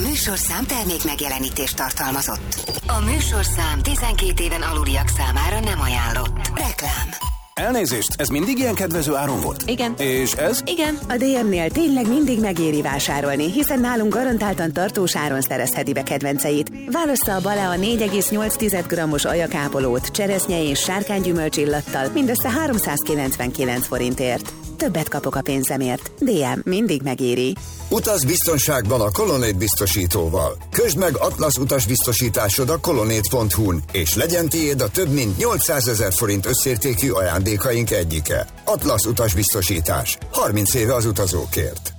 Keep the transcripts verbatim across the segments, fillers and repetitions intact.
műsorszám termék megjelenítést tartalmazott. A műsorszám tizenkét éven aluliak számára nem ajánlott. Reklám. Elnézést, ez mindig ilyen kedvező áron volt? Igen. És ez? Igen. A dé em-nél tényleg mindig megéri vásárolni, hiszen nálunk garantáltan tartós áron szerezheti be kedvenceit. Válassza a Balea négy egész nyolc grammos ajakápolót, cseresznye és sárkánygyümölcs illattal mindössze háromszázkilencvenkilenc forintért. Többet kapok a pénzemért. dé em mindig megéri. Utaz biztonságban a Colonnade biztosítóval. Közd meg Atlasz utasbiztosításod a colonnade pont hu-n, és legyen tiéd a több mint nyolcszázezer forint összértékű ajándékaink egyike. Atlasz utasbiztosítás. harminc éve az utazókért.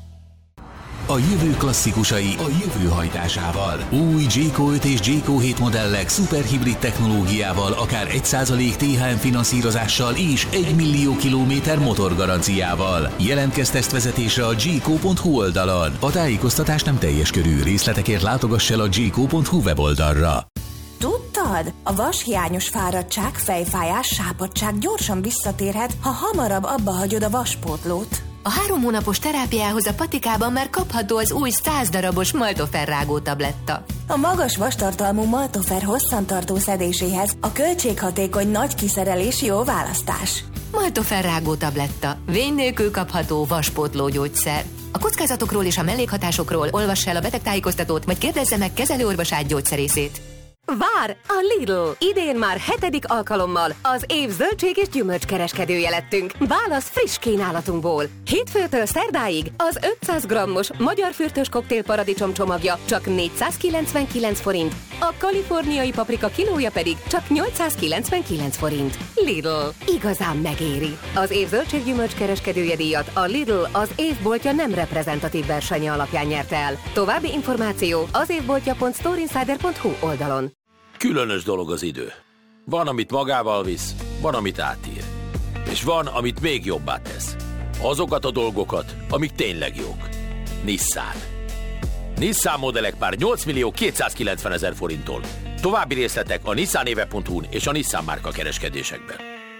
A jövő klasszikusai a jövő hajtásával. Új Jayco öt és Jayco hét modellek szuperhibrid technológiával, akár egy százalék té há em finanszírozással és egy millió kilométer motorgaranciával. Jelentkezz tesztvezetésre a jayco pont hu oldalon. A tájékoztatás nem teljes körű, részletekért látogass el a jayco pont hu weboldalra. Tudtad? A vashiányos fáradtság, fejfájás, sápadtság gyorsan visszatérhet, ha hamarabb abba hagyod a vaspótlót. A három hónapos terápiához a Patikában már kapható az új száz darabos Maltofer rágó tabletta. A magas vastartalmú Maltofer hosszantartó szedéséhez a költséghatékony nagy kiszerelés jó választás. Maltofer rágó tabletta. Vény nélkül kapható vaspótló gyógyszer. A kockázatokról és a mellékhatásokról olvass el a betegtájékoztatót, vagy kérdezze meg kezelőorvosát, gyógyszerészét. Vár a Lidl! Idén már hetedik alkalommal az év zöldség és gyümölcs kereskedője lettünk. Válasz friss kínálatunkból. Hétfőtől szerdáig az ötszáz grammos magyar fürtös koktél paradicsom csomagja csak négyszázkilencvenkilenc forint, a kaliforniai paprika kilója pedig csak nyolcszázkilencvenkilenc forint. Lidl. Igazán megéri. Az év zöldség gyümölcs kereskedője díjat a Lidl az évboltja nem reprezentatív versenye alapján nyerte el. További információ az évboltja pont storeinsider pont hu oldalon. Különös dolog az idő. Van, amit magával visz, van, amit átír. És van, amit még jobbá tesz. Azokat a dolgokat, amik tényleg jók. Nissan. Nissan modellek már nyolc millió kétszázkilencvenezer forinttól. További részletek a nissanéve pont hu-n és a Nissan márka kereskedésekben.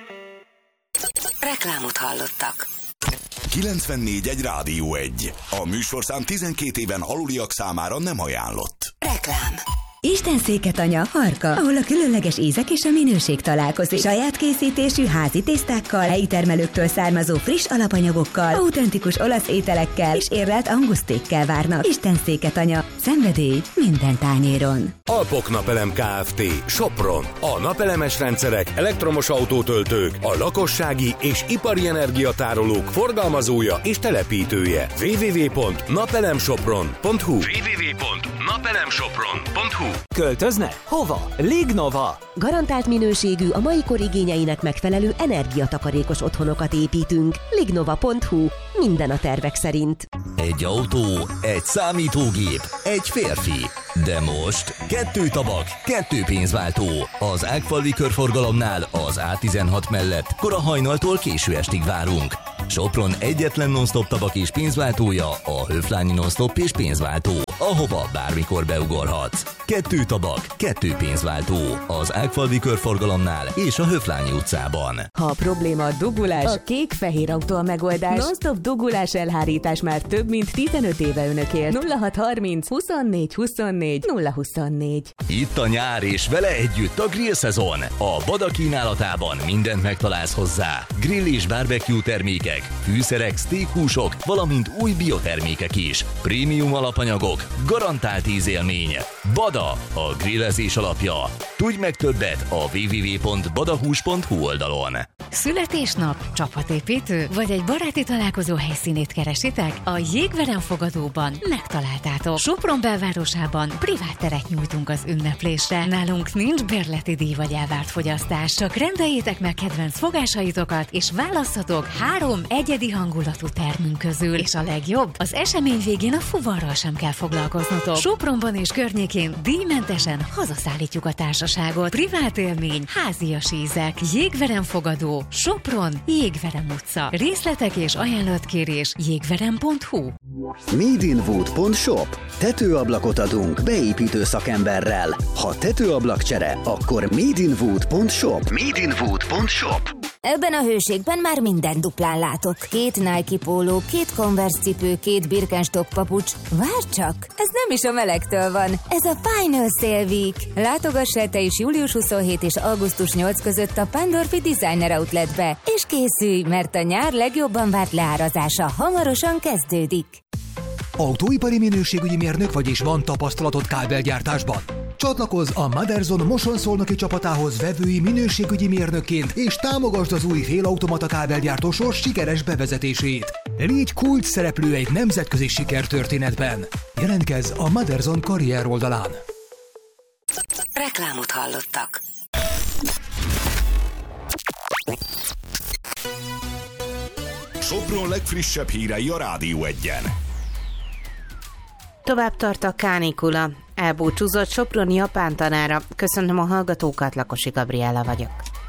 Reklámot hallottak. kilencvennégy egy Rádió egy. A műsorszám tizenkét éven aluliak számára nem ajánlott. Reklám. Istenszéket anya, Harka, ahol a különleges ízek és a minőség találkozik. Saját készítésű házi tésztákkal, helyi termelőktől származó friss alapanyagokkal, autentikus olasz ételekkel és érlelt angusztékkel várnak. Istenszéket anya, szenvedély minden tányéron. Alpok Napelem Kft. Sopron. A napelemes rendszerek, elektromos autótöltők, a lakossági és ipari energiatárolók forgalmazója és telepítője. double-u double-u double-u pont napelemsopron pont hu double-u double-u double-u pont napelemsopron pont hu. Költözne? Hova? Lignova! Garantált minőségű, a mai kor igényeinek megfelelő energiatakarékos otthonokat építünk. lignova pont hu. Minden a tervek szerint. Egy autó, egy számítógép, egy férfi. De most kettő tabak, kettő pénzváltó. Az Ágfalvi körforgalomnál az á tizenhat mellett kora hajnaltól késő estig várunk. Sopron egyetlen non-stop tabak és pénzváltója a Höflányi non-stop és pénzváltó, ahova bármikor beugorhatsz. Kettő tabak, kettő pénzváltó. Az Ágfalvi körforgalomnál és a Höflányi utcában. Ha a probléma a dugulás, a kék-fehér autó a megoldás. Non-stop dugulás elhárítás már több mint tizenöt éve önökért. nulla hat harminc huszonnégy huszonnégy nulla huszonnégy. Itt a nyár és vele együtt a grill szezon. A Bada kínálatában mindent megtalálsz hozzá. Grill és barbecue termékek, fűszerek, steakhúsok, valamint új biotermékek is. Prémium alapanyagok, garantált ízélmény. Bada, a grillezés alapja. Tudj meg többet a double-u double-u double-u pont badahús pont hu oldalon. Születésnap, csapatépítő, vagy egy baráti találkozó helyszínét keresitek? A Jégverem fogadóban megtaláltátok. Sopron belvárosában privát teret nyújtunk az ünneplésre. Nálunk nincs bérleti díj vagy elvárt fogyasztás, csak rendeljétek meg kedvenc fogásaitokat, és válasszatok három egyedi hangulatú termünk közül. És a legjobb, az esemény végén a fuvarral sem kell foglalkoznotok. Sopronban és környékén díjmentesen hazaszállítjuk a társaságot. Privát élmény, házias ízek, Jégverem fogadó, Sopron, Jégverem utca. Részletek és ajánlatkérés jégverem pont hu. Madeinwood pont shop. Tetőablakot adunk beépítő szakemberrel. Ha tetőablakcsere, akkor Madeinwood pont shop. Madeinwood pont shop. Ebben a hőségben már minden duplán látok. Két Nike póló, két Converse cipő, két Birkenstock papucs. Várj csak, ez nem is a melegtől van. Ez a Final Sale Week. Látogass el te is július huszonhetedike és augusztus nyolcadika között a Pandorfi Designer Outletbe. És készülj, mert a nyár legjobban várt leárazása hamarosan kezdődik. Autóipari minőségügyi mérnök vagy, és van tapasztalatod kábelgyártásban? Csatlakozz a Motherzone Moson-szolnoki csapatához vevői minőségügyi mérnökként, és támogasd az új félautomata kábelgyártó sor sikeres bevezetését. Légy kulcs szereplő egy nemzetközi sikertörténetben. Jelentkezz a Motherzone karrier oldalán. Reklámot hallottak. Sopron legfrissebb hírei a Rádió Egyen. Tovább tart a kánikula. Elbúcsúzott soproni japán tanára. Köszönöm a hallgatókat, Lakosi Gabriella vagyok.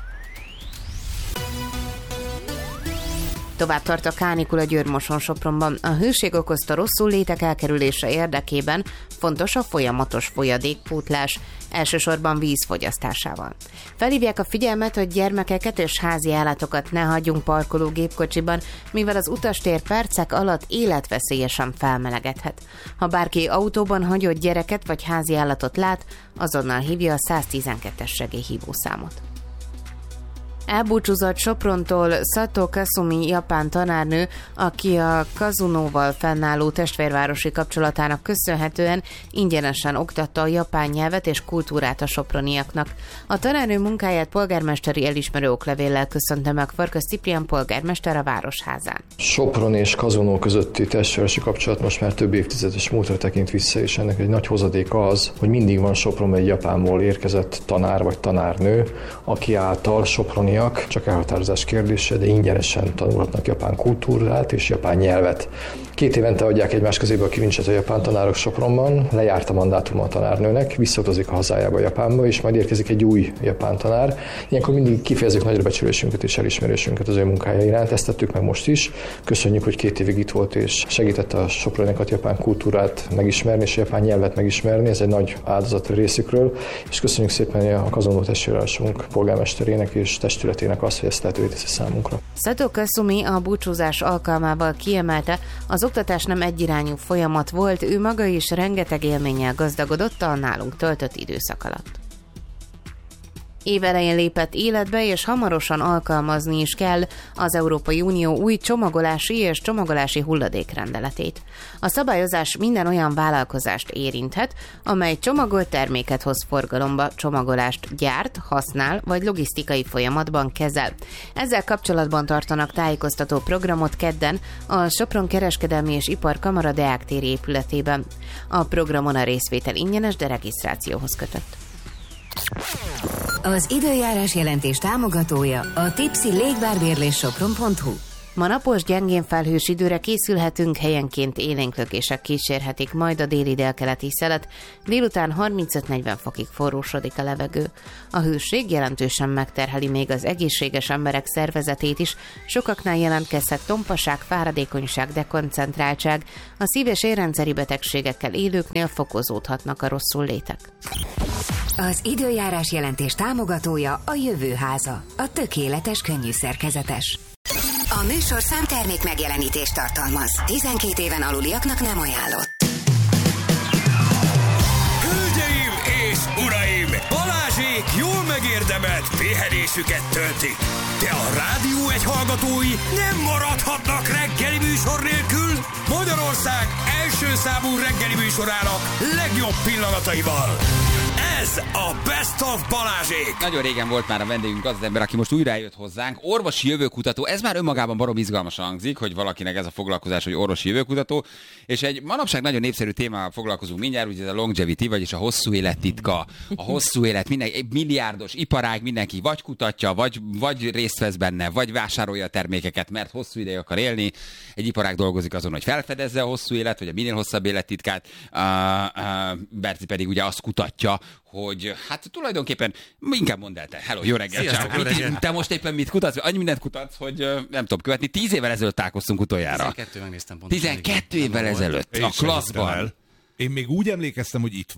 Tovább tart a kánikula Győr-Moson-Sopronban. A hőség okozta rosszul létek elkerülése érdekében fontos a folyamatos folyadékpótlás, elsősorban vízfogyasztásával. Felhívják a figyelmet, hogy gyermekeket és házi állatokat ne hagyjunk parkoló gépkocsiban, mivel az utastér percek alatt életveszélyesen felmelegedhet. Ha bárki autóban hagyott gyereket vagy házi állatot lát, azonnal hívja a száztizenkettes segélyhívószámot. Elbúcsúzott Soprontól Sato Kasumi japán tanárnő, aki a Kazunóval fennálló testvérvárosi kapcsolatának köszönhetően ingyenesen oktatta a japán nyelvet és kultúrát a soproniaknak. A tanárnő munkáját polgármesteri elismerő oklevéllel köszönte meg Farkas Ciprián polgármester a Városházán. Sopron és Kazunó közötti testvérvárosi kapcsolat most már több évtizedes múltra tekint vissza, és ennek egy nagy hozadéka az, hogy mindig van Sopronban egy Japánból érkezett tanár vagy tanárnő, aki által soproni csak elhatározás kérdése, de ingyenesen tanulhatnak japán kultúrát és japán nyelvet. Két évente adják egymás közébe a kilincset a japán tanárok Sopronban, lejárt a mandátuma a tanárnőnek, visszautazik a hazájába, Japánba, és majd érkezik egy új japán tanár. Ilyenkor mindig kifejezzük nagyra becsülésünket és elismerésünket az ő munkája iránt, ezt tettük meg most is. Köszönjük, hogy két évig itt volt és segítette a soproniakat japán kultúrát megismerni és a japán nyelvet megismerni, ez egy nagy áldozat részükről, és köszönjük szépen a Kazunó testvérvárosunk polgármesterének és testületének azt, hogy ezt lehetővé teszi számunkra. Sato Kasumi a búcsúzás alkalmával kiemelte, az oktatás nem egyirányú folyamat volt, ő maga is rengeteg élménnyel gazdagodott a nálunk töltött időszak alatt. Évelején lépett életbe, és hamarosan alkalmazni is kell az Európai Unió új csomagolási és csomagolási hulladékrendeletét. A szabályozás minden olyan vállalkozást érinthet, amely csomagolt terméket hoz forgalomba, csomagolást gyárt, használ vagy logisztikai folyamatban kezel. Ezzel kapcsolatban tartanak tájékoztató programot kedden a Sopron Kereskedelmi és Iparkamara Deák téri épületében. A programon a részvétel ingyenes, de regisztrációhoz kötött. Az időjárás jelentés támogatója a Tipsy légvárbérlés sopron pont hu. Ma napos, gyengén felhős időre készülhetünk, helyenként élénklökések kísérhetik majd a déli délkeleti szelet, délután harmincöt-negyven fokig forrósodik a levegő. A hőség jelentősen megterheli még az egészséges emberek szervezetét is, sokaknál jelentkezhet tompaság, fáradékonyság, dekoncentráltság, a szív- és érrendszeri betegségekkel élőknél fokozódhatnak a rosszul létek. Az időjárás jelentés támogatója a Jövőháza, a tökéletes könnyű szerkezetes. A műsorszám termék megjelenítést tartalmaz. tizenkét éven aluliaknak nem ajánlott. Hölgyeim és uraim! Balázsék jól megérdemelt pihenésüket töltik. De a Rádió egy hallgatói nem maradhatnak reggeli műsor nélkül. Magyarország első számú reggeli műsorának legjobb pillanataival. Ez a Best of Balázsék! Nagyon régen volt már a vendégünk az, az ember, aki most újra eljött hozzánk. Orvosi jövőkutató. Ez már önmagában barom izgalmasan hangzik, hogy valakinek ez a foglalkozás, hogy orvosi jövőkutató. És egy manapság nagyon népszerű témával foglalkozunk mindjárt, ugye ez a longevity, vagyis a hosszú élet titka. A hosszú élet, minden, egy milliárdos iparág, mindenki vagy kutatja, vagy, vagy részt vesz benne, vagy vásárolja a termékeket, mert hosszú ideig akar élni. Egy iparág dolgozik azon, hogy felfedezze a hosszú élet, vagy a minél hosszabb élettitkát. Uh, uh, Berci pedig ugye azt kutatja, hogy hát tulajdonképpen, inkább mondd el te. Hello, jó reggel. Sziasztok, jó reggel. Te most éppen mit kutatsz? Annyi mindent kutatsz, hogy nem tudom követni. Tíz évvel ezelőtt találkoztunk utoljára. tizenkettő megnéztem pontosan. tizenkettő évvel ezelőtt. A klasszban. Én még úgy emlékeztem, hogy itt volt.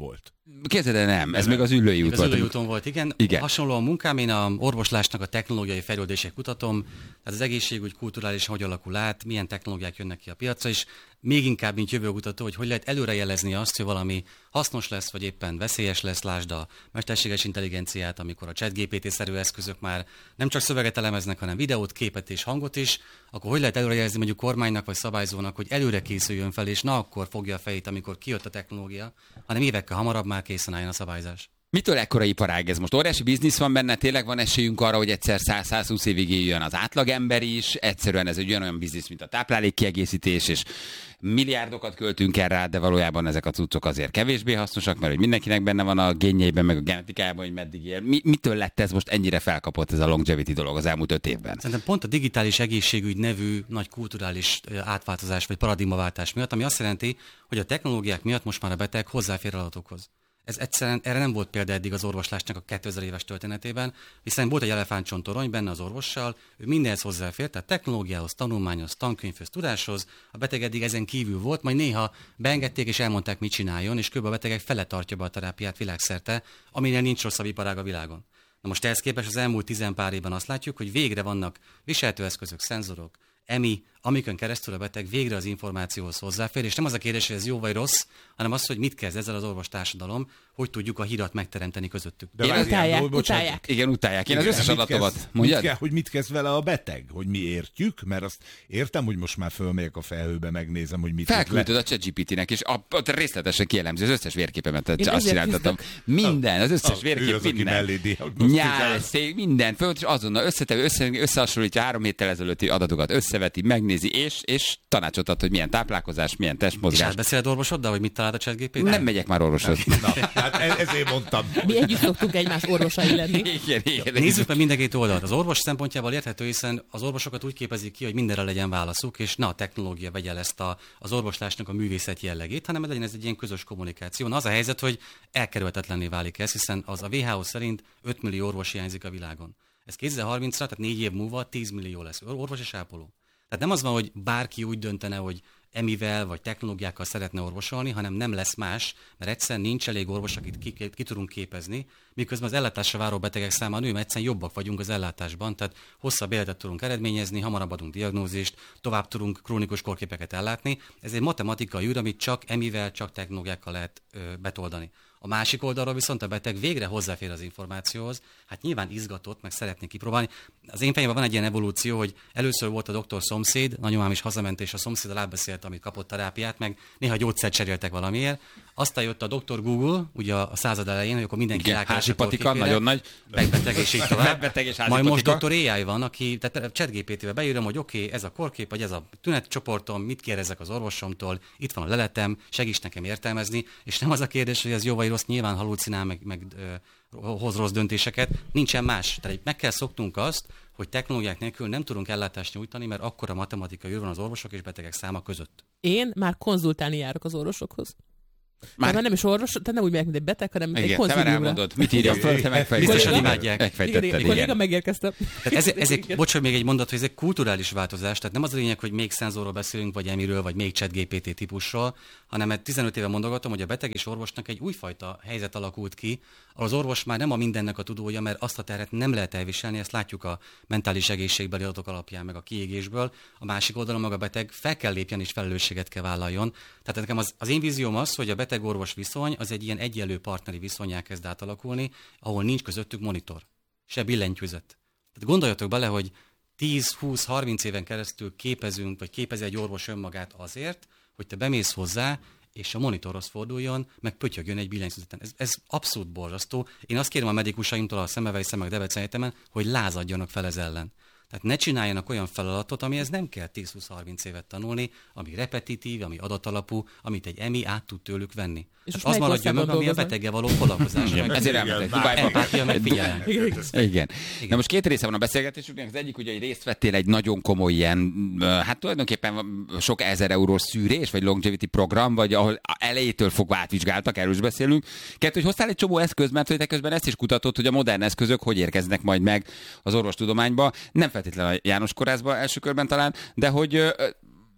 Képzeld el, nem, ez még az Üllői út volt. Az Üllői úton volt, igen. igen. Hasonló a munkám, én a orvoslásnak a technológiai fejlődését kutatom, tehát az egészségügy kulturálisan hogy alakul át, milyen technológiák jönnek ki a piacra, és még inkább, mint jövőkutató, hogy hogy lehet előrejelezni azt, hogy valami hasznos lesz, vagy éppen veszélyes lesz, lásd a mesterséges intelligenciát, amikor a ChatGPT-szerű eszközök már nem csak szöveget elemeznek, hanem videót, képet és hangot is, akkor hogy lehet előrejelezni mondjuk kormánynak vagy szabályzónak, hogy előre készüljön fel, és na akkor fogja a fejét, amikor kijött a technológia, hanem évekkel hamarabb már készen álljon a szabályzás. Mitől ekkora iparág ez most? Óriási biznisz van benne, tényleg van esélyünk arra, hogy egyszer száz-százhúsz évig éljön az átlagember is, egyszerűen ez egy olyan biznisz, mint a táplálékkiegészítés, és milliárdokat költünk el rá, de valójában ezek a cuccok azért kevésbé hasznosak, mert hogy mindenkinek benne van a génjeiben, meg a genetikájában, hogy meddig él. Mi, mitől lett ez most ennyire felkapott ez a longevity dolog az elmúlt öt évben? Szerintem pont a digitális egészségügy nevű nagy kulturális átváltozás vagy paradigmaváltás miatt, ami azt jelenti, hogy a technológiák miatt most már a beteg hozzáfér adatokhoz. Ez egyszerűen, erre nem volt példa eddig az orvoslásnak a kétezer éves történetében, hiszen volt egy elefántcsontorony benne az orvossal, ő mindenhez hozzáfért, tehát technológiához, tanulmányhoz, tankönyvhöz, tudáshoz, a beteg eddig ezen kívül volt, majd néha beengedték és elmondták, mit csináljon, és kb. A betegek fele tartja be a terápiát világszerte, aminél nincs rosszabb iparág a világon. Na most ehhez képest az elmúlt tizen pár évben azt látjuk, hogy végre vannak viseltőeszközök, szenzorok, E M I, amikön keresztül a beteg végre az információhoz hozzáfér, és nem az a kérdés, hogy ez jó vagy rossz, hanem az, hogy mit kezd ezzel az orvostársadalom, hogy tudjuk a hidat megteremteni közöttük. De Én utálják, utálják. Igen, utálják. Én az összes adatomat. Mondjad? Mit kell, hogy mit kezd vele a beteg? Hogy mi értjük? Mert azt értem, hogy most már fölmegyek a felhőbe, megnézem, hogy mit felküldöd a ChatGPT-nek, és a, a részletesen kielemzi az összes vérképemet. Azt csináltatom. Minden, az összes vérkép, minden. Nyál, szék, minden. Föl, és azonnal összetevő, össze, összehasonlítja három héttel ezelőtti adatokat, összeveti, megnézi, és, és tanácsot ad, hogy milyen táplálkozás, milyen testmozgás. És átbeszéled orvosoddal, hogy mit talált a ChatGPT? Nem megyek már orvoshoz. Hát ezért mondtam. Mi együtt szoktunk egymás orvosai lenni. Igen, igen, nézzük meg mind a két oldalt. Az orvos szempontjából érthető, hiszen az orvosokat úgy képezik ki, hogy mindenre legyen válaszuk, és ne a technológia vegye el ezt a, az orvoslásnak a művészet jellegét, hanem legyen ez egy ilyen közös kommunikáció. Na, az a helyzet, hogy elkerülhetetlenné válik ez, hiszen az a vé há o szerint öt millió orvos hiányzik a világon. Ez kétezer-harmincra, tehát négy év múlva tíz millió lesz orvos és ápoló. Tehát nem az van, hogy bárki úgy döntene, hogy emivel vagy technológiákkal szeretne orvosolni, hanem nem lesz más, mert egyszerűen nincs elég orvos, akit ki, ki, ki tudunk képezni, miközben az ellátásra váró betegek száma nő, mert egyszerűen jobbak vagyunk az ellátásban, tehát hosszabb életet tudunk eredményezni, hamarabb adunk diagnózist, tovább tudunk krónikus kórképeket ellátni. Ez egy matematikai űr, amit csak emivel, csak technológiákkal lehet ö, betoldani. A másik oldalról viszont a beteg végre hozzáfér az információhoz, hát nyilván izgatott, meg szeretné kipróbálni. Az én fejemben van egy ilyen evolúció, hogy először volt a doktor szomszéd, nagyomám is hazament, és a szomszéddal átbeszélt, amit kapott terápiát, meg néha gyógyszert cseréltek valamiért. Aztán jött a doktor Google, ugye a század elején, hogy akkor mindenki házi patika, nagyon nagy. Megbeteg és így tovább. Megbeteg és házi Majd most patika. doktor á i van, aki, tehát ChatGPT-vel beírom, hogy oké, okay, ez a kórkép, vagy ez a tünetcsoportom, mit kérdezek az orvosomtól, itt van a leletem, segíts nekem értelmezni, és nem az a kérdés, hogy ez jó vagy rossz, nyilván halucinál, meg, meg ö, hoz rossz döntéseket, nincsen más. Tehát meg kell szoknunk azt, hogy technológiák nélkül nem tudunk ellátást nyújtani, mert akkora matematikai űr van az orvosok és betegek száma között. Én már konzultálni járok az orvosokhoz. Már, már nem is orvos, tehát nem úgy megyek, mint egy beteg, hanem igen, egy konziliumra. Igen, te már elmondod, mit írja föl, te megfejtetted. Biztosan imádják. Megfejtetted, igen. Igen, kolléga megérkeztem. Ez, ez egy, bocs, hogy még egy mondat, hogy ez egy kulturális változás, tehát nem az a lényeg, hogy még szenzorról beszélünk, vagy emiről, vagy még ChatGPT típusról, hanem mert tizenöt éve mondogatom, hogy a beteg és orvosnak egy újfajta helyzet alakult ki, ahol az orvos már nem a mindennek a tudója, mert azt a terhet nem lehet elviselni, ezt látjuk a mentális egészségbeli adatok alapján, meg a kiégésből. A másik oldalon maga a beteg fel kell lépjen és felelősséget kell vállaljon. Tehát nekem az, az én vízióm az, hogy a beteg-orvos viszony az egy ilyen egyenlő partneri viszonnyá kezd átalakulni, ahol nincs közöttük monitor, se billentyűzet. Tehát gondoljatok bele, hogy tíz, húsz, harminc éven keresztül képezünk, vagy képezi egy orvos önmagát azért, hogy te bemész hozzá, és a monitorhoz forduljon, meg pötyögjön egy billentyűzeten. Ez, ez abszolút borzasztó. Én azt kérem a medikusaimtól a Szemmelweis meg Debrecen Egyetemen, hogy lázadjanak fel ez ellen. Tehát ne csináljanak olyan feladatot, amihez nem kell tíz-húsz-harminc évet tanulni, ami repetitív, ami adatalapú, amit egy emi át tud tőlük venni. És az maradja meg, ami a beteggel való foglalkozás. Ezért elmentek Dubájba. Igen. Na most két része van a beszélgetésünknek. Az egyik ugye, hogy részt vettél egy nagyon komoly ilyen, hát tulajdonképpen sok ezer eurós szűrés, vagy longevity program, vagy ahol elejétől fogva átvizsgáltak, erről is beszélünk. Kettő, hogy hoztál egy csomó eszköz, mert hogy te közben ezt is kutatod, hogy a modern eszközök hogy érkeznek majd meg az orvostudományba. Nem feltétlenül a János Kórházba első körben talán, de hogy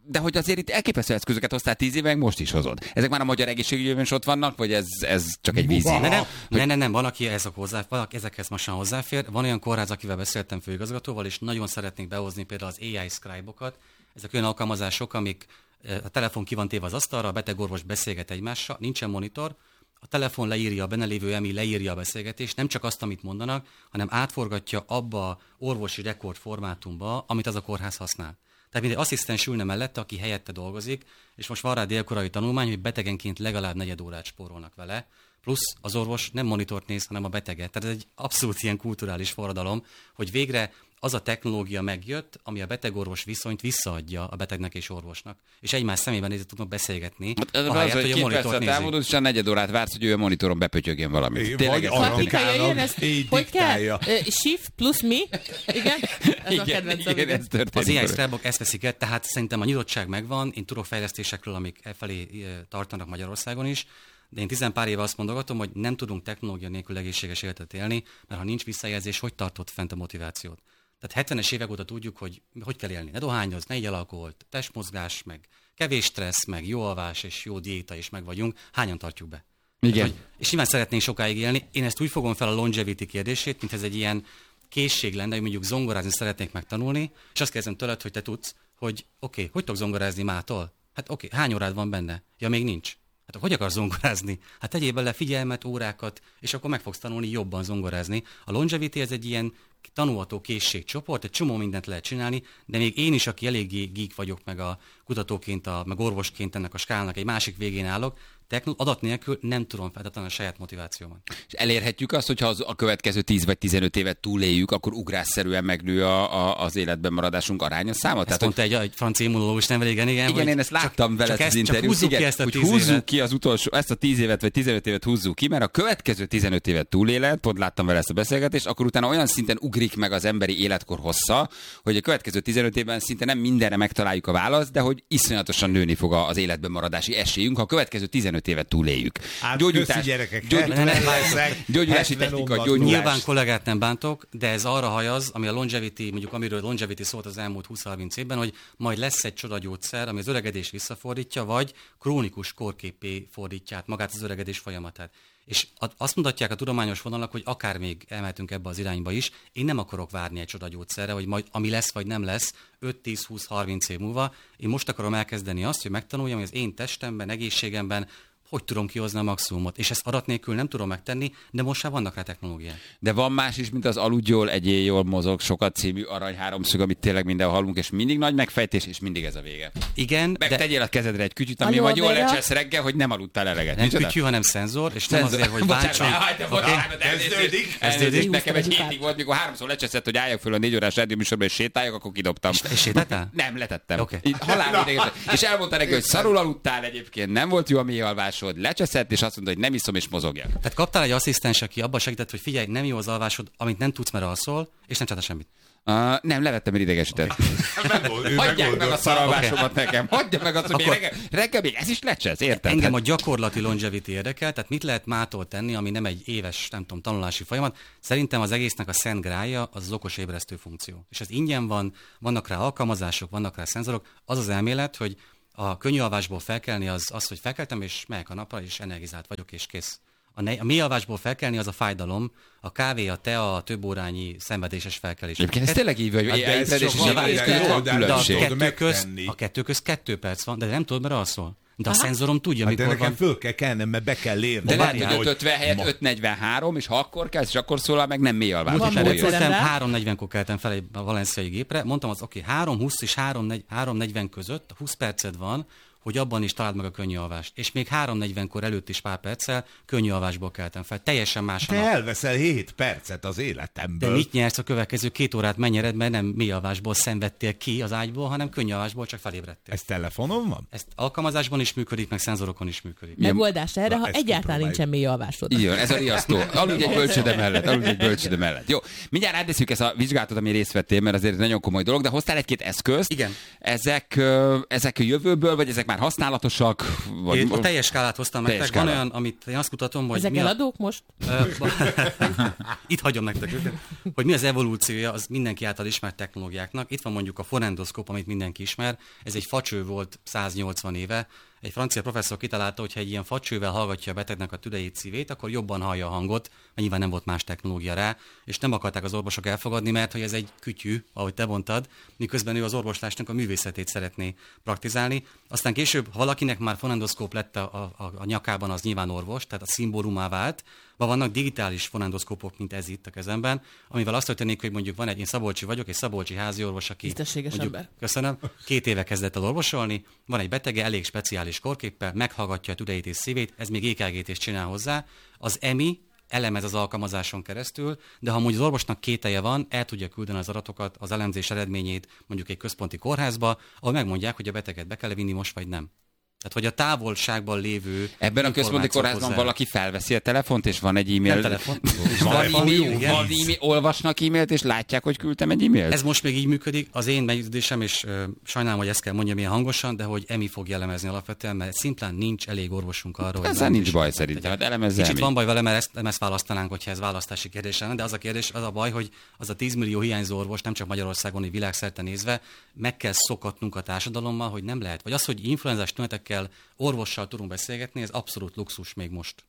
de hogy azért itt elképesztő eszközöket hoztál tíz éve, meg most is hozod. Ezek már a magyar egészségügyben is ott vannak, vagy ez, ez csak egy vízió? Nem, nem, nem, nem, nem, van, aki ezek hozzá, valaki ezekhez most hozzáfér. Van olyan kórház, akivel beszéltem főigazgatóval, és nagyon szeretnék behozni például az á i scribe-okat. Ezek olyan alkalmazások, amik a telefon ki van téve az asztalra, a betegorvos beszélget egymással, nincsen monitor, a telefon leírja, a benne lévő emi leírja a beszélgetést, nem csak azt, amit mondanak, hanem átforgatja abba a orvosi rekord formátumba, amit az a kórház használ. Tehát mindegy asszisztens ülne mellette, aki helyette dolgozik, és most van rá délkorai tanulmány, hogy betegenként legalább negyed órát spórolnak vele, plusz az orvos nem monitort néz, hanem a beteget. Tehát ez egy abszolút ilyen kulturális forradalom, hogy végre az a technológia megjött, ami a beteg-orvos viszonyt visszaadja a betegnek és orvosnak. És egymás szemében nézve tudnak beszélgetni, hát, ahelyett, az, hogy, hogy a monitort nézik. Támadod, és a negyed órát vársz, hogy ő a monitoron bepötyögjön valamit. Tényleg ez történik. Hogy kell? Shift plusz mi? Igen? Ez igen, a kedvencem. Igen, ez történik. Az á i scribe-ok ezt veszik el, tehát szerintem a nyitottság megvan, én tudok fejlesztésekről, amik e felé tartanak Magyarországon is, de én tizen pár éve azt mondogatom, hogy nem tudunk technológia nélkül egészséges életet élni, mert ha nincs visszajelzés, hogy tartott fent a motivációt. Tehát hetvenes évek óta tudjuk, hogy hogy kell élni. Ne dohányoz, ne igyál alkoholt, testmozgás, meg kevés stressz, meg jó alvás és jó diéta, és meg vagyunk. Hányan tartjuk be? Igen. Tehát, hogy, és nyilván szeretnénk sokáig élni. Én ezt úgy fogom fel a longevity kérdését, mint ez egy ilyen készség lenne, hogy mondjuk zongorázni szeretnék megtanulni, és azt kérdezem tőled, hogy te tudsz, hogy oké, okay, hogy tudok zongorázni mától? Hát oké, okay, hány órád van benne? Ja, még nincs. Hát hogy akarsz zongorázni? Hát tegyél bele figyelmet, órákat, és akkor meg fogsz tanulni jobban zongorázni. A longevity ez egy ilyen tanulható készségcsoport, egy csomó mindent lehet csinálni, de még én is, aki eléggé geek vagyok, meg a kutatóként, a, meg orvosként ennek a skálának egy másik végén állok, adat nélkül nem tudom feltétlenül a saját motivációmat. És elérhetjük azt, hogyha az a következő tíz vagy tizenöt évet túléljük, akkor ugrásszerűen megnő a, a, az életben maradásunk aránya száma? Ezt mondta egy, egy francia immunológus nem régen, igen. Igen, én ezt láttam csak, veled csak az ezt, interjút. Húzzuk igen, ki ezt a hogy tíz húzzuk évet. ki az utolsó, ezt a tíz évet vagy tizenöt évet húzzuk ki, mert a következő tizenöt évet túléled, pont láttam vele ezt a beszélgetést, akkor utána olyan szinten ugrik meg az emberi életkor hossza, hogy a következő tizenöt évben szinte nem mindenre megtaláljuk a választ, de hogy iszonyatosan nőni fog az életben maradási esélyünk, ha a következő tizenöt évet túléljük. Hát gyógyítás, gyerekek, gyógyítás, gyógyulási technika, gyógyulás. Nyilván kollégát nem bántok, de ez arra hajaz, ami a longevity, mondjuk amiről longevity szólt az elmúlt húsz-harminc évben, hogy majd lesz egy csodagyógyszer, ami az öregedést visszafordítja, vagy krónikus korképé fordítja át magát az öregedés folyamatát. És azt mutatják a tudományos vonalak, hogy akár még elmehetünk ebbe az irányba is. Én nem akarok várni egy csodagyógyszerre, hogy majd ami lesz vagy nem lesz öt-tíz-húsz-harminc év múlva. Én most akarom elkezdeni azt, hogy megtanuljam, hogy az én testemben, egészségemben hogy tudom kihozni a maximumot. És ezt adat nélkül nem tudom megtenni, de most már vannak rá technológiák. De van más is, mint az aludj jól, egyél jól, mozog sokat című arany háromszög, amit tényleg mindenhol hallunk, és mindig nagy megfejtés, és mindig ez a vége. Igen. Meg de... tegyél a kezedre egy kütyüt, ami majd jól lecsesz reggel, hogy nem aludtál eleget. Nem kütyű, hanem szenzor, és nem azért, hogy bántson. Kezdődik. Kezdődik. Nekem egy hétig volt, mikor háromszor lecseszett, hogy álljak föl a négy órás rádióműsorban és sétáljak, akkor kidobtam. És sétáltál? Nem, letettem. Halál és elmondta neki, hogy szarul aludtál egyébként, nem volt jó a mélyalvásod, lecseszett, és azt mondta, hogy nem iszom és mozogjak. Tehát kaptál egy asszisztens, aki abban segített, hogy figyelj, nem jó az alvásod, amit nem tudsz, mert alszol, és nem csinálta semmit. Uh, nem, levettem, mert idegesített. Okay. Hagyják meg a szaralvásomat okay. nekem. Hagyja meg azt, hogy Akkor... reggel, reggel még ez is lecsesz, érted? Engem a gyakorlati longevity érdekel, tehát mit lehet mától tenni, ami nem egy éves, nem tudom, tanulási folyamat. Szerintem az egésznek a szent grája az az okos ébresztő funkció. És ez ingyen van, vannak rá alkalmazások, vannak rá szenzorok. Az az elmélet, hogy a könnyű alvásból felkelni az, az, hogy felkeltem, és megyek a napra, és energizált vagyok, és kész. A, ne- a mély alvásból felkelni az a fájdalom, a kávé, a tea, a több órányi szenvedéses felkelés. Egyébként ez tényleg így vagy, hogy a kettő köz kettő perc van, de nem tudod, mert alszol. De a Aha. szenzorom tudja, hát mikor de nekem van. föl kell kelnem, mert be kell érni. De lehet, hogy öt ötven helyett öt negyvenhárom, és ha akkor kezd, és akkor szólal meg, nem mély alvás. három negyvenkor keltem fel a valenciai gépre, mondtam az, oké, okay, három húsz és három negyven között húsz perced van, hogy abban is találd meg a könnyű alvást. És még három negyvenkor előtt is pár perccel könnyű alvásból keltem fel. Teljesen más a nap. Te elveszel hét percet az életemből. De mit nyersz a következő két órát mennyered, mert nem mély alvásból szenvedtél ki az ágyból, hanem könnyű alvásból csak felébredtél. Ez telefonon van? Ez alkalmazásban is működik, meg szenzorokon is működik. Megoldás erre, ha egyáltalán nincsen mély alvásod. Igen, ez a riasztó. Aludj egy bölcsőde mellett, aludj egy bölcsőde mellett. Jó, mindjárt átdeszünk ezt a vizsgálatot, ami részt vettél, mert azért nagyon komoly dolog, de hoztál egy-két eszközt. Igen. Ezek, ezek a jövőből, vagy ezek már használatosak? Vagy... Én a teljes skálát hoztam nektek. Van olyan, amit én azt kutatom, hogy... Ezek mi eladók a... most? Itt hagyom nektek őket. Hogy mi az evolúciója az mindenki által ismert technológiáknak. Itt van mondjuk a fonendoszkóp, amit mindenki ismer. Ez egy facső volt száznyolcvan éve. Egy francia professzor kitalálta, hogy ha egy ilyen facsővel hallgatja a betegnek a tüdejét, szívét, akkor jobban hallja a hangot, mert nyilván nem volt más technológia rá, és nem akarták az orvosok elfogadni, mert hogy ez egy kütyű, ahogy te mondtad, miközben ő az orvoslásnak a művészetét szeretné praktizálni. Aztán később, ha valakinek már fonendoszkóp lett a, a, a nyakában, az nyilván orvos, tehát a szimbólumá vált. Ma vannak digitális fonendoszkópok, mint ez itt a kezemben, amivel azt történik, hogy mondjuk van egy, én szabolcsi vagyok, egy szabolcsi házi orvos, aki mondjuk, ember. Köszönöm, két éve kezdett el orvosolni, van egy betege, elég speciális korképpel, meghallgatja a tüdejét és szívét, ez még é ká gét is csinál hozzá. Az e em i elemez az alkalmazáson keresztül, de ha mondjuk az orvosnak kételje van, el tudja küldeni az adatokat, az elemzés eredményét mondjuk egy központi kórházba, ahol megmondják, hogy a beteget be kell vinni most vagy nem. Tehát, hogy a távolságban lévő... Ebben a központi kórházban hozzá... valaki felveszi a telefont, és van egy e-mail. Nem telefon. van, van, e-mail, van e-mail, olvasnak e-mailt, és látják, hogy küldtem egy e-mailt? Ez most még így működik. Az én meggyőződésem, és uh, sajnálom, hogy ezt kell mondjam ilyen hangosan, de hogy emi fog elemezni alapvetően, mert szimplán nincs elég orvosunk arra, hogy... Ezzel nincs baj szerintem, hát elemezze Kicsit van baj vele, mert ezt, ezt választanánk, hogyha ez választási kérdés lenne, de az a kérdés, az a baj, hogy az a tíz millió hiányzó orvos, nem csak Magyarországon, hogy világszerte nézve, meg kell szokatnunk a társadalommal, hogy nem lehet. Vagy az, hogy influenzás tünetekkel orvossal tudunk beszélgetni, ez abszolút luxus még most.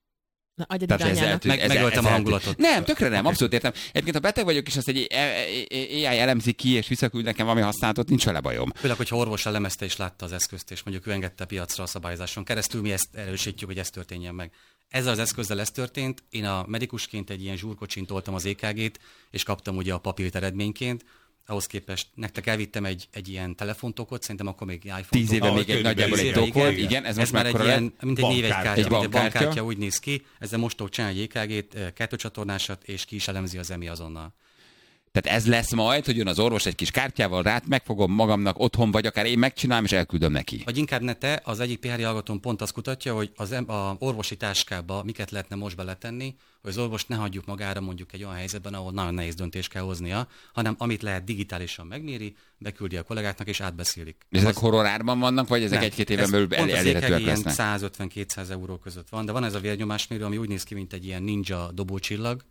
Na, adjad irányának. Meg, megöltem a hangulatot. Nem, tökre nem, abszolút értem. Egyébként ha beteg vagyok, és azt egy á i elemzi ki, és visszaküld nekem valami használatot, nincs vele bajom. Főleg, hogyha orvos elemezte és látta az eszközt, és mondjuk ő engedte piacra a szabályozáson keresztül, mi ezt erősítjük, hogy ez történjen meg. Ezzel az eszközzel ez történt. Én a medikusként egy ilyen zsúrkocsin toltam az é ká gét, és kaptam ugye a papírt eredményként. Ahhoz képest nektek elvittem egy, egy ilyen telefontokot, szerintem akkor még iPhone. Tíz éve még egy nagyjából egy tok volt, igen. Ez, ez már egy ilyen, mint egy névegykártya, egy bankkártya. bankkártya úgy néz ki. Ezzel most tudok csinálni egy é ká gét, kettőcsatornásat, és ki is elemzi az emi azonnal. Tehát ez lesz majd, hogy jön az orvos egy kis kártyával, rát megfogom magamnak otthon, vagy akár én megcsinálom, és elküldöm neki. Vagy inkább ne te, az egyik pé há er hallgatón pont azt kutatja, hogy az a orvosi táskába miket lehetne most beletenni, hogy az orvost ne hagyjuk magára mondjuk egy olyan helyzetben, ahol nagyon nehéz döntést kell hoznia, hanem amit lehet digitálisan megméri, beküldi a kollégáknak és átbeszélik. És ezek horrorárban vannak, vagy ezek egy-két éven belül el, elérhetőek lesznek? száz ötven-kétszáz euró között van, de van ez a vérnyomásmérő, ami úgy néz ki, mint egy ilyen ninja dobócsillag.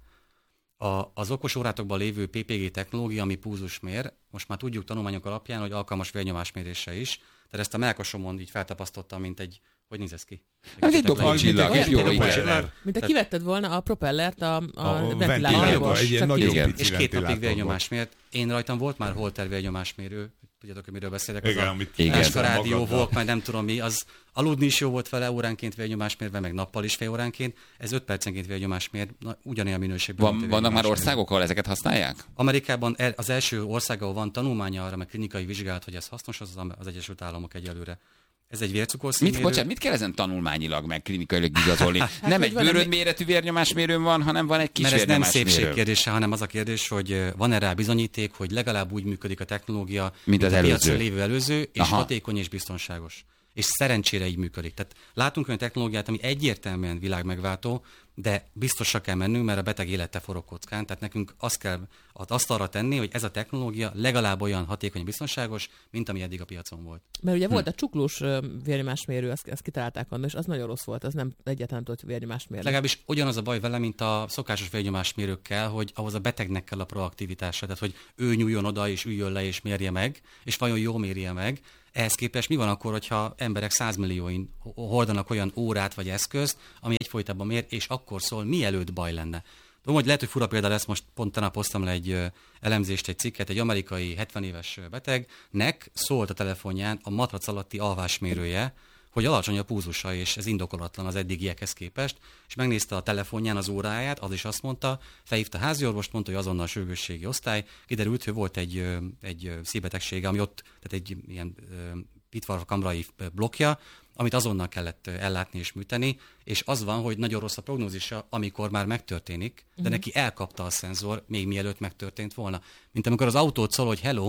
A, az okos órátokban lévő pé pé gé technológia, ami púzus mér, most már tudjuk tanulmányok alapján, hogy alkalmas vérnyomásmérésre is. Tehát ezt a melkasomon így feltapasztottam, mint egy, hogy néz ez ki? Ez egy dobócsillag, és jó, igen. Mint a kivetted volna a propellert a, a, a ventilátorból. És két napig vérnyomásmért. Én rajtam volt már Holter vérnyomásmérő, tudjátok, hogy miről beszélek, igen, az amit a Eska rádió volt, majd nem tudom mi, az aludni is jó volt vele óránként vérnyomásmérve, meg nappal is fél óránként, ez öt percenként vérnyomásmér, ugyanilyen minőségben. Van, vannak már országok, ahol ezeket használják? Amerikában az első ország, ahol van tanulmánya arra, meg klinikai vizsgálat, hogy ez hasznos, az az Egyesült Államok egyelőre. Ez egy vércukorszínmérő. Mit, bocsánat, mit kell ezen tanulmányilag, meg klinikailag igazolni? Hát, nem egy bőrödméretű vérnyomásmérőn van, hanem van egy kis Mert ez nem vérnyomásmérő. szépség kérdése, hanem az a kérdés, hogy van-e rá bizonyíték, hogy legalább úgy működik a technológia, mint, mint az a előző. piacon lévő előző, és Aha. hatékony és biztonságos. És szerencsére így működik. Tehát látunk olyan technológiát, ami egyértelműen világmegváltó, de biztosra kell mennünk, mert a beteg élete forog kockán. Tehát nekünk azt kell azt arra tenni, hogy ez a technológia legalább olyan hatékony, biztonságos, mint ami eddig a piacon volt. Mert ugye hm. volt a csuklós vérnyomásmérő, ezt, ezt kitalálták annak, és az nagyon rossz volt, az nem egyáltalán tudott vérnyomásmérni. Legalábbis ugyanaz a baj vele, mint a szokásos vérnyomásmérőkkel, hogy ahhoz a betegnek kell a proaktivitása, tehát hogy ő nyúljon oda, és üljön le, és mérje meg, és vajon jól mérje meg. Ehhez képest mi van akkor, hogyha emberek százmillióin hordanak olyan órát vagy eszközt, ami egyfolytában mér, és akkor szól, mielőtt baj lenne. Tudom, hogy lehet, hogy fura példa lesz, most pont tegnap hoztam le egy elemzést, egy cikket, egy amerikai hetven éves betegnek szólt a telefonján a matrac alatti alvásmérője, hogy alacsony a púzusa, és ez indokolatlan az eddigiekhez képest, és megnézte a telefonján az óráját, az is azt mondta, felhívta a háziorvost, mondta, hogy azonnal a sürgősségi osztály, kiderült, hogy volt egy, egy szívbetegsége, ami ott, tehát egy ilyen pitvarkamrai blokkja, amit azonnal kellett ellátni és műteni, és az van, hogy nagyon rossz a prognózisa, amikor már megtörténik, de neki elkapta a szenzor, még mielőtt megtörtént volna. Mint amikor az autót szól, hogy hello,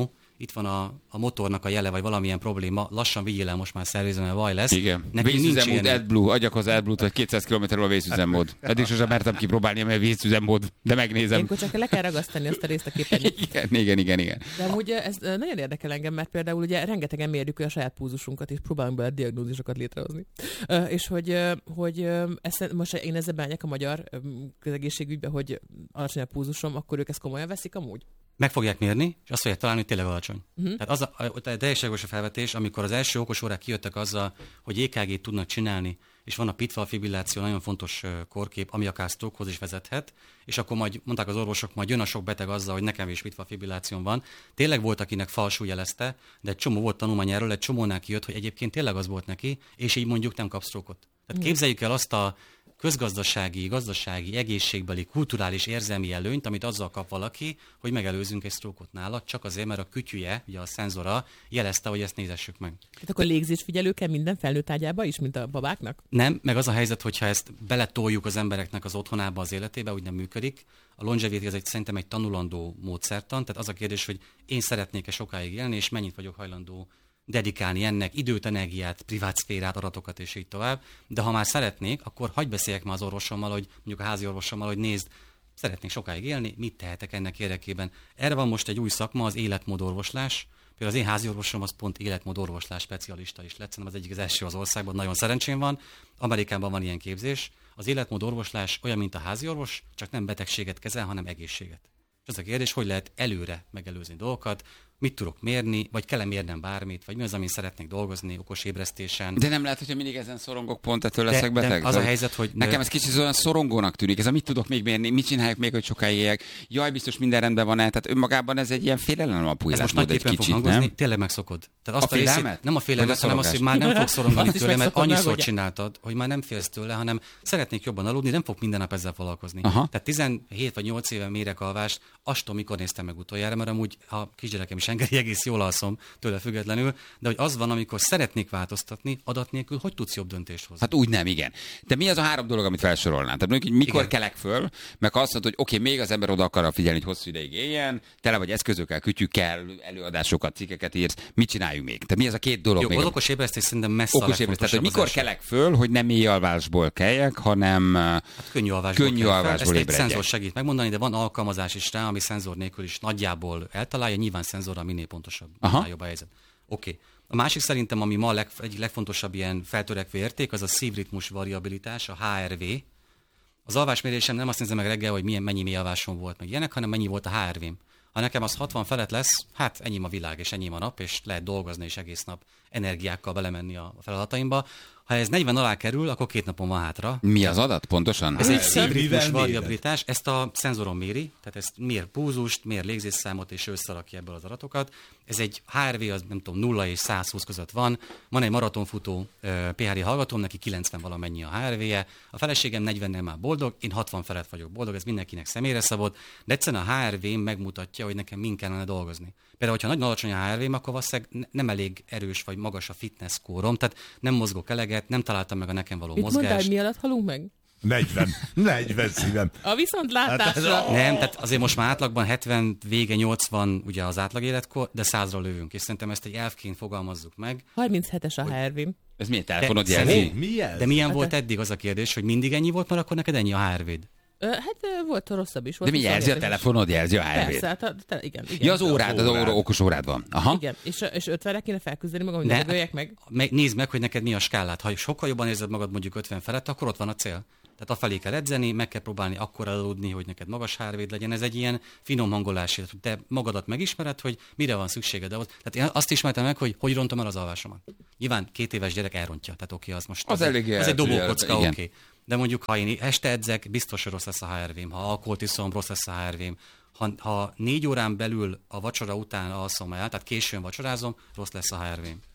itt van a, a motornak a jele, vagy valamilyen probléma, lassan vigyél el, most már szervizem, mert vaj lesz. Igen. Vészüzemmód AdBlue, adjak az AdBlue-t, hogy kétszáz kilométerről a vészüzemmód. Eddig sosem mertem kipróbálni, mert vészüzemmód, de megnézem. Ilyenkor csak le kell ragasztani azt a részt a képernyőt. Igen, igen, igen, igen. De amúgy ez nagyon érdekel engem, mert például ugye rengetegen mérjük a saját pulzusunkat, és próbálunk bele diagnózisokat létrehozni. És hogy, hogy ezt, most én ezzel beállják a magyar közegészségügybe, hogy alacsony a pulzusom, akkor ők ezt komolyan veszik amúgy? Meg fogják mérni, és azt fogják találni, hogy tényleg alacsony. Uh-huh. Tehát az a, a, a teljesen jogos a felvetés, amikor az első okos órák kijöttek azzal, hogy é ká gét tudnak csinálni, és van a pitfall fibrilláció, nagyon fontos kórkép, ami akár strokehoz is vezethet, és akkor majd mondták az orvosok, majd jön a sok beteg azzal, hogy nekem is pitfall fibrillációm van. Tényleg volt, akinek falsú jelezte, de egy csomó volt tanulmány erről, egy csomónál kijött, hogy egyébként tényleg az volt neki, és így mondjuk nem kap stroke-ot. Tehát uh-huh. képzeljük el azt a közgazdasági, gazdasági, egészségbeli, kulturális, érzelmi előnyt, amit azzal kap valaki, hogy megelőzünk egy sztrókot nála, csak azért, mert a kütyüje, ugye a szenzora jelezte, hogy ezt nézessük meg. Hát akkor légzésfigyelő kell minden felnőtt ágyába is, mint a babáknak? Nem, meg az a helyzet, hogyha ezt beletoljuk az embereknek az otthonába, az életébe, úgy nem működik. A longevity az egy, szerintem egy tanulandó módszertan, tehát az a kérdés, hogy én szeretnék-e sokáig élni, és mennyit vagyok hajlandó dedikálni ennek időt, energiát, privát szférát, adatokat és így tovább. De ha már szeretnék, akkor hagyj beszéljek már az orvosommal, hogy mondjuk a házi orvosommal, hogy nézd, szeretnék sokáig élni, mit tehetek ennek érdekében. Erre van most egy új szakma, az életmódorvoslás. Például az én házi orvosom az pont életmódorvoslás specialista is lett, szerintem az egyik az első az országban, nagyon szerencsém van. Amerikában van ilyen képzés. Az életmódorvoslás olyan, mint a házi orvos, csak nem betegséget kezel, hanem egészséget. És az a kérdés, hogy lehet előre megelőzni dolgokat, mit tudok mérni, vagy kell-e mérnem bármit, vagy mi az, amin szeretnék dolgozni, okos ébresztésen. De nem lehet, hogyha mindig ezen szorongok, pont ettől leszek de, beteg? De az a helyzet, hogy... Nekem ez kicsit olyan szorongónak tűnik, ez a mit tudok még mérni, mit csinálják még, hogy sokáig éljek, jaj, biztos minden rendben van-e, tehát önmagában ez egy ilyen félelem alapú életmód egy kicsit, fog hangozni, nem? Tényleg megszokod. Tehát azt a, a részét, nem a félelmet, hanem azt, hogy már nem fogsz szorongani tőle, mert annyiszor csináltad, hogy már nem félsz tőle, hanem szeretnék jobban aludni, nem fog minden nap ezzel foglalkozni. Aha. Tehát tizenhét vagy nyolc éve mérek alvást, azt mikor néztem meg utoljára, mert amúgy a kisgyerekem is engedi, egész jól alszom tőle függetlenül, de hogy az van, amikor szeretnék változtatni, adat nélkül, hogy tudsz jobb döntést hozni? Hát úgy nem, igen. De mi az a három dolog, amit felsorolnál? Tehát mondjuk, mikor igen. kelek föl, meg azt mondod, hogy oké, okay, még az ember oda akar figyelni, hogy hosszú ideig éljen, tele vagy eszközökkel, kütyükkel, előadásokat, cikkeket írsz, mit csináljunk még? Tehát mi az a két dolog? Jó, még? Az okos ébresztés szerintem messze okos a legfontosabb. Tehát, hogy mikor kelek föl, hogy nem éjjel alvásból keljek, hanem hát könnyű alvásból, könnyű alvásból ébredjek. Ezt egy szenzor segít megmondani, de van alkalmazás is rá, ami szenzor nélkül is nagyjából eltalálja, nyilván szenzorral minél pontosabb, minél jobb a helyzet. Oké. Okay. A másik szerintem, ami ma leg, egyik legfontosabb ilyen feltörekvő érték, az a szívritmus variabilitás, a há er vé. Az alvásmérésem nem azt nézem meg reggel, hogy milyen, mennyi mély alvásom volt, meg ilyenek, hanem mennyi volt a há er vém. Ha nekem az hatvan felett lesz, hát ennyi a világ, és ennyi a nap, és lehet dolgozni, és egész nap energiákkal belemenni a feladataimba. Ha ez negyven alá kerül, akkor két napon van hátra. Mi az adat pontosan? Ez egy szívritmus variabilitás, ezt a szenzoron méri, tehát ezt mér pulzust, mér légzésszámot, és összerakja ebből az adatokat. Ez egy há er vé, az nem tudom, nulla és száz húsz között van. Van egy maratonfutó pé há dé hallgatóm, neki kilencven valamennyi a há er véje. A feleségem negyvennel már boldog, én hatvan felett vagyok boldog, ez mindenkinek személyre szabott, de egyszerűen a há er vém megmutatja, hogy nekem min kellene dolgozni. Például, hogyha nagyon alacsony a há er vém, akkor valószínűleg nem elég erős vagy magas a fitness skórom, tehát nem mozgok eleget, nem találtam meg a nekem való mit mozgást. Mit mondtál, mi alatt halunk meg? negyven. negyven szívem. A viszontlátásra. Hát, nem, tehát azért most már átlagban hetven, vége nyolcvan ugye az átlag életkor, de százra lövünk, és szerintem ezt egy elfként fogalmazzuk meg. harminchetes a há er vém. Ez milyen telefonod jelzi? Mi ez? De milyen hát volt eddig az a kérdés, hogy mindig ennyi volt, mert akkor neked ennyi a há er véd? Hát volt rosszabb is. Volt de mi jelzi a telefonod, jelzi a há er vét? Persze, hát a, te, igen, igen. Ja, az órád, az, az óra, okos órád van. Aha. Igen, és, és ötvenre kéne felküzdeni magam, hogy ne dögöljek meg. Nézd meg, hogy neked mi a skálát. Ha sokkal jobban érzed magad mondjuk ötven felett, akkor ott van a cél. Tehát afelé kell edzeni, meg kell próbálni akkor aludni, hogy neked magas há er véd legyen. Ez egy ilyen finom hangolás, hogy te magadat megismered, hogy mire van szükséged ahhoz. Tehát én azt ismertem meg, hogy hogy rontom el az alvásomat. Nyilván két éves gyerek elrontja, tehát oké, az most az, az, elég az egy dobókocka, oké. Okay. De mondjuk, ha én este edzek, biztos, hogy rossz lesz a há er vém. Ha alkoholt iszom, rossz lesz a há er vém. Ha, ha négy órán belül a vacsora után alszom el, tehát későn vacsorázom, rossz lesz a há er vém.